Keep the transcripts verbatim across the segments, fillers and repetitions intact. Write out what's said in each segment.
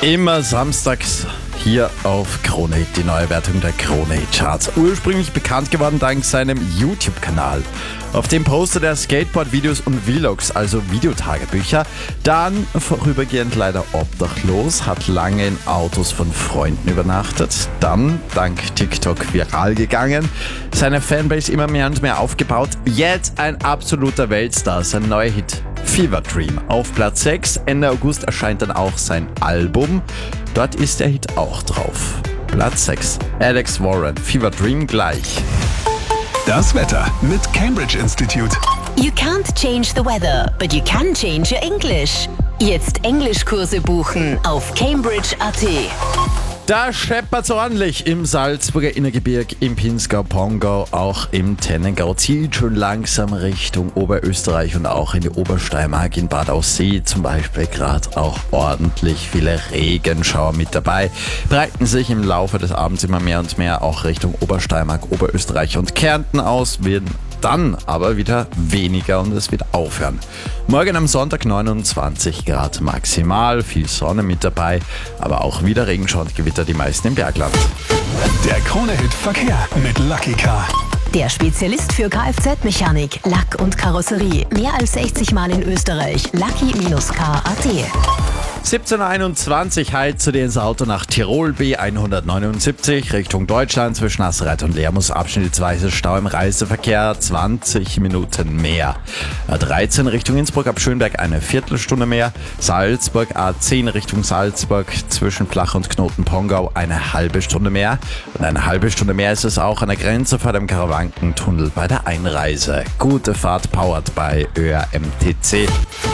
Immer samstags hier auf Krone Hit, die neue Wertung der Krone Hit Charts. Ursprünglich bekannt geworden dank seinem YouTube-Kanal. Auf dem postet er Skateboard-Videos und Vlogs, also Videotagebücher. Dann vorübergehend leider obdachlos, hat lange in Autos von Freunden übernachtet. Dann, dank TikTok, viral gegangen. Seine Fanbase immer mehr und mehr aufgebaut. Jetzt ein absoluter Weltstar, sein neuer Hit Fever Dream auf Platz sechs. Ende August erscheint dann auch sein Album. Dort ist der Hit auch drauf. Platz sechs. Alex Warren, Fever Dream gleich. Das Wetter mit Cambridge Institute. You can't change the weather, but you can change your English. Jetzt Englischkurse buchen auf cambridge punkt a t. Da scheppert's ordentlich im Salzburger Innergebirg, im Pinzgau-Pongau, auch im Tennengau. Zieht schon langsam Richtung Oberösterreich und auch in die Obersteiermark, in Bad Aussee zum Beispiel gerade auch ordentlich viele Regenschauer mit dabei. Breiten sich im Laufe des Abends immer mehr und mehr auch Richtung Obersteiermark, Oberösterreich und Kärnten aus, werden dann aber wieder weniger und es wird aufhören. Morgen am Sonntag neunundzwanzig Grad maximal, viel Sonne mit dabei, aber auch wieder Regenschauer und Gewitter, die meisten im Bergland. Der Krone Hit Verkehr mit Lucky Car. Der Spezialist für Kfz-Mechanik, Lack und Karosserie. Mehr als sechzig Mal in Österreich. Lucky Car punkt a t. siebzehn Uhr einundzwanzig heizt zu dir ins Auto nach Tirol B hundertneunundsiebzig Richtung Deutschland zwischen Asereit und Lermus abschnittsweise Stau im Reiseverkehr, zwanzig Minuten mehr. A dreizehn Richtung Innsbruck ab Schönberg eine Viertelstunde mehr. Salzburg A zehn Richtung Salzburg zwischen Flach und Knoten-Pongau eine halbe Stunde mehr. Und eine halbe Stunde mehr ist es auch an der Grenze vor dem Karawankentunnel bei der Einreise. Gute Fahrt powered bei Ö R M T C.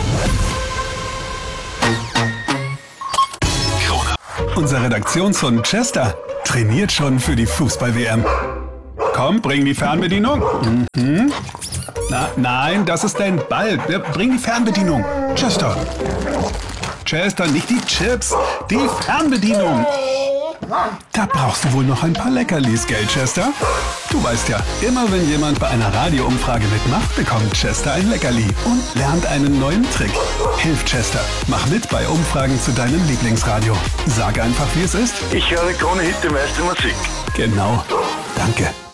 Unser Redaktionshund Chester trainiert schon für die Fußball-W M. Komm, bring die Fernbedienung. Mhm. Na, nein, das ist dein Ball. Bring die Fernbedienung. Chester. Chester, nicht die Chips, die Fernbedienung. Da brauchst du wohl noch ein paar Leckerlis, gell, Chester? Du weißt ja, immer wenn jemand bei einer Radioumfrage mitmacht, bekommt Chester ein Leckerli und lernt einen neuen Trick. Hilf Chester, mach mit bei Umfragen zu deinem Lieblingsradio. Sag einfach, wie es ist. Ich höre Krone Hit, die meiste Musik. Genau. Danke.